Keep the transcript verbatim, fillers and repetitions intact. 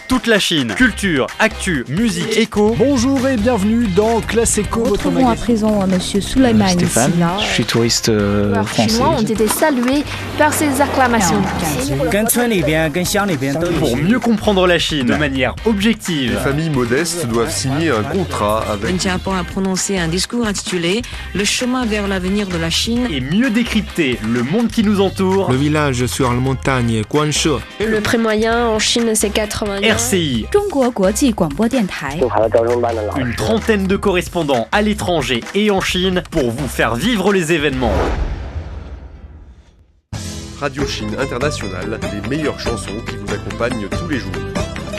Toute la Chine, culture, actu, musique, éco. Bonjour et bienvenue dans Classe Éco, votre Retrouvons à présent Monsieur Sulaiman Stéphane, Silla. je suis touriste euh, Les français. Chinois ont été salués par ces acclamations. Pour mieux comprendre la Chine de manière objective. Les familles modestes doivent signer un contrat avec... Japon a prononcé un discours intitulé « Le chemin vers l'avenir de la Chine ». Et mieux décrypter le monde qui nous entoure. Le village sur la montagne Guanshe. Le prix moyen en Chine c'est quatre-vingts. R C I. 中国国际广播电台 Une trentaine de correspondants à l'étranger et en Chine pour vous faire vivre les événements. Radio Chine Internationale, les meilleures chansons qui vous accompagnent tous les jours.